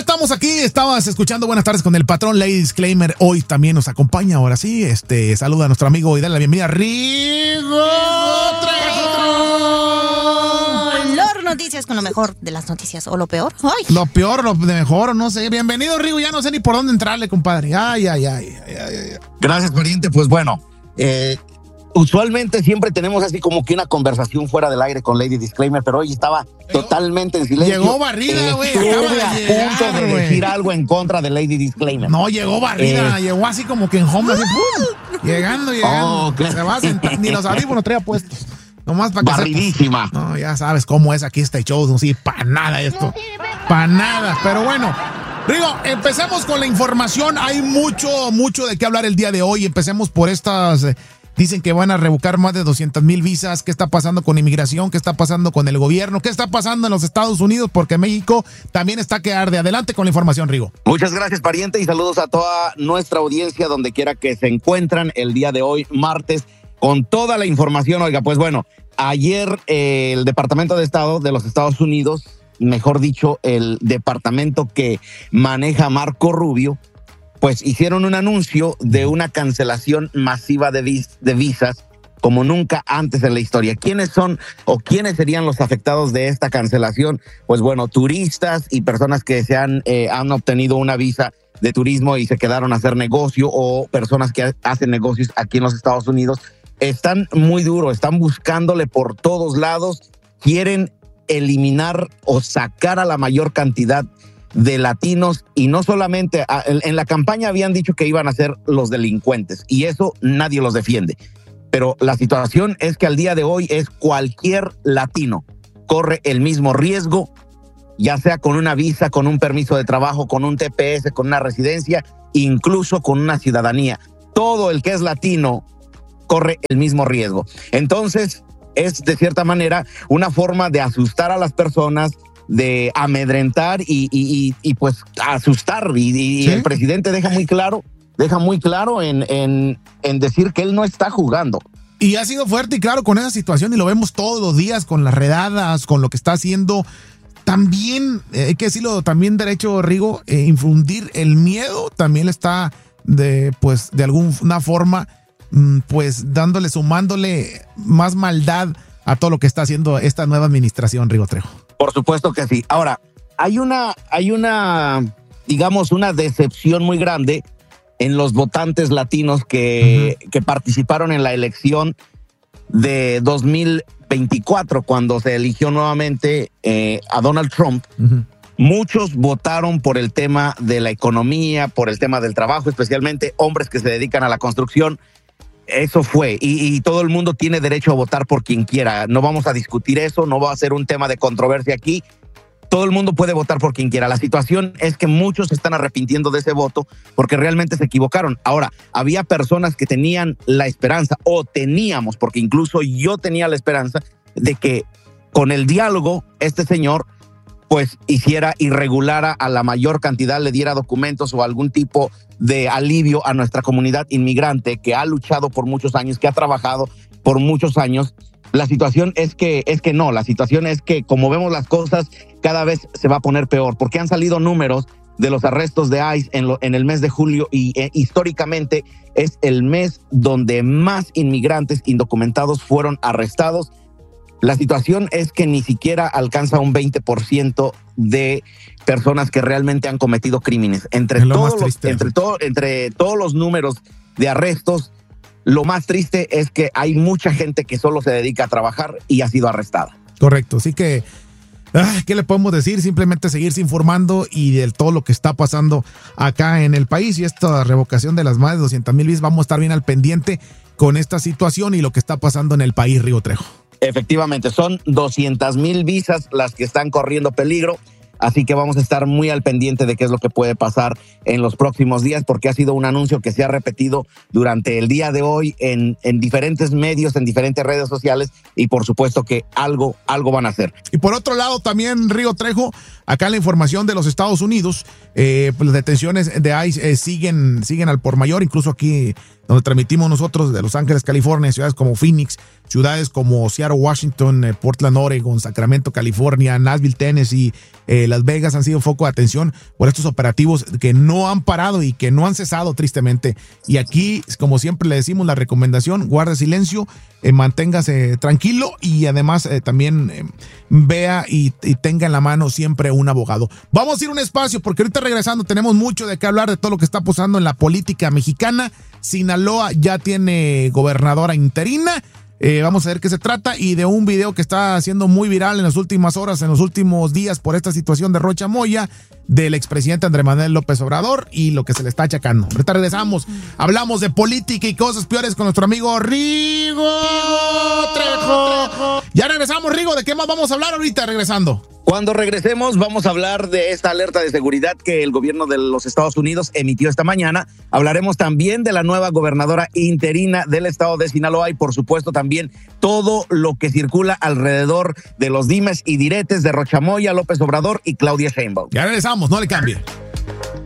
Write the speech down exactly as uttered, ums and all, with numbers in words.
estamos aquí, estabas escuchando Buenas Tardes con el Patrón. Lady Disclaimer hoy también nos acompaña. Ahora sí, este, saluda a nuestro amigo y dale la bienvenida a Rigo Trejo. Las noticias con lo mejor de las noticias o lo peor. Ay. Lo peor, lo de mejor, no sé. Bienvenido, Rigo, ya no sé ni por dónde entrarle, compadre. Ay, ay, ay, ay, ay, ay. Gracias, pariente. Pues bueno, eh, usualmente siempre tenemos así como que una conversación fuera del aire con Lady Disclaimer, pero hoy estaba Llegó, totalmente en silencio. Llegó barrida, güey. Estuve Acaba a de llegar, punto de güey. decir algo en contra de Lady Disclaimer. No, llegó barrida, Eh. llegó así como que en home, así, ¡pum! Llegando, llegando. Oh, claro. Se va a sentar, ni los audífonos traía puestos. Nomás para que Barridísima. sepas. No, ya sabes cómo es aquí este show, no sí, para nada esto. Para nada, pero bueno. Rigo, empecemos con la información. Hay mucho, mucho de qué hablar el día de hoy. Empecemos por estas... Eh, dicen que van a revocar más de doscientas mil visas. ¿Qué está pasando con inmigración? ¿Qué está pasando con el gobierno? ¿Qué está pasando en los Estados Unidos? Porque México también está que arde. Adelante con la información, Rigo. Muchas gracias, pariente, y saludos a toda nuestra audiencia donde quiera que se encuentran el día de hoy, martes, con toda la información. Oiga, pues bueno, ayer eh, el Departamento de Estado de los Estados Unidos, mejor dicho, el departamento que maneja Marco Rubio, pues hicieron un anuncio de una cancelación masiva de, vis de visas como nunca antes en la historia. ¿Quiénes son o quiénes serían los afectados de esta cancelación? Pues bueno, turistas y personas que se han, eh, han obtenido una visa de turismo y se quedaron a hacer negocio, o personas que hacen negocios aquí en los Estados Unidos. Están muy duros, están buscándole por todos lados, quieren eliminar o sacar a la mayor cantidad de latinos, y no solamente, en la campaña habían dicho que iban a ser los delincuentes, y eso nadie los defiende, pero la situación es que al día de hoy es cualquier latino corre el mismo riesgo, ya sea con una visa, con un permiso de trabajo, con un T P S, con una residencia, incluso con una ciudadanía. Todo el que es latino corre el mismo riesgo. Entonces, es de cierta manera una forma de asustar a las personas, de amedrentar y, y, y, y pues asustar. Y, y ¿sí? El presidente deja muy claro, deja muy claro en, en, en decir que él no está jugando. Y ha sido fuerte y claro con esa situación, y lo vemos todos los días con las redadas, con lo que está haciendo. También, eh, hay que decirlo, también derecho, Rigo, eh, infundir el miedo también está de, pues, de alguna forma, pues dándole, sumándole más maldad a todo lo que está haciendo esta nueva administración, Rigo Trejo. Por supuesto que sí. Ahora, hay una, hay una, digamos, una decepción muy grande en los votantes latinos que, uh-huh. que participaron en la elección de dos mil veinticuatro, cuando se eligió nuevamente eh, a Donald Trump. Uh-huh. Muchos votaron por el tema de la economía, por el tema del trabajo, especialmente hombres que se dedican a la construcción. Eso fue, y, y todo el mundo tiene derecho a votar por quien quiera. No vamos a discutir eso, no va a ser un tema de controversia aquí. Todo el mundo puede votar por quien quiera. La situación es que muchos se están arrepintiendo de ese voto porque realmente se equivocaron. Ahora, había personas que tenían la esperanza, o teníamos, porque incluso yo tenía la esperanza de que con el diálogo este señor pues hiciera y regulara a la mayor cantidad, le diera documentos o algún tipo de alivio a nuestra comunidad inmigrante que ha luchado por muchos años, que ha trabajado por muchos años. La situación es que, es que no, la situación es que como vemos las cosas, cada vez se va a poner peor, porque han salido números de los arrestos de ICE en, lo, en el mes de julio, y eh, históricamente es el mes donde más inmigrantes indocumentados fueron arrestados. La situación es que ni siquiera alcanza un veinte por ciento de personas que realmente han cometido crímenes. Entre todos los, entre, todo, entre todos los números de arrestos, lo más triste es que hay mucha gente que solo se dedica a trabajar y ha sido arrestada. Correcto, así que, ¿qué le podemos decir? Simplemente seguirse informando y de todo lo que está pasando acá en el país, y esta revocación de las más de doscientas mil visas. Vamos a estar bien al pendiente con esta situación y lo que está pasando en el país, Rigo Trejo. Efectivamente, son doscientas mil visas las que están corriendo peligro, así que vamos a estar muy al pendiente de qué es lo que puede pasar en los próximos días, porque ha sido un anuncio que se ha repetido durante el día de hoy en, en diferentes medios, en diferentes redes sociales, y por supuesto que algo, algo van a hacer. Y por otro lado también, Rigo Trejo, acá la información de los Estados Unidos, eh, pues las detenciones de ICE eh, siguen, siguen al por mayor, incluso aquí donde transmitimos nosotros de Los Ángeles, California, ciudades como Phoenix, ciudades como Seattle, Washington, eh, Portland, Oregon, Sacramento, California, Nashville, Tennessee, eh, Las Vegas han sido foco de atención por estos operativos que no han parado y que no han cesado tristemente. Y aquí, como siempre le decimos, la recomendación, guarde silencio, eh, manténgase tranquilo y además eh, también eh, vea y, y tenga en la mano siempre un abogado. Vamos a ir a un espacio porque ahorita regresando tenemos mucho de qué hablar de todo lo que está pasando en la política mexicana. Sinaloa ya tiene gobernadora interina. Eh, vamos a ver qué se trata y de un video que está siendo muy viral en las últimas horas, en los últimos días por esta situación de Rocha Moya, del expresidente Andrés Manuel López Obrador y lo que se le está achacando. Ahorita regresamos, hablamos de política y cosas peores con nuestro amigo Rigo Trejo. Ya regresamos, Rigo, ¿de qué más vamos a hablar ahorita regresando? Cuando regresemos vamos a hablar de esta alerta de seguridad que el gobierno de los Estados Unidos emitió esta mañana. Hablaremos también de la nueva gobernadora interina del estado de Sinaloa y por supuesto también todo lo que circula alrededor de los dimes y diretes de Rocha Moya, López Obrador y Claudia Sheinbaum. Ya regresamos, no le cambie.